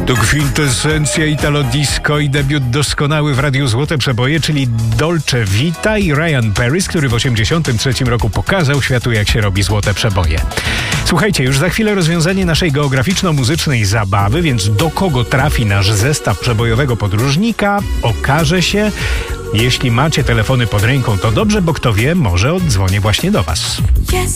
To kwintesencja Italo Disco i debiut doskonały w Radiu Złote Przeboje, czyli Dolce Vita i Ryan Paris, który w 1983 roku pokazał światu, jak się robi złote przeboje. Słuchajcie, już za chwilę rozwiązanie naszej geograficzno-muzycznej zabawy, więc do kogo trafi nasz zestaw przebojowego podróżnika, okaże się. Jeśli macie telefony pod ręką, to dobrze, bo kto wie, może oddzwonię właśnie do was.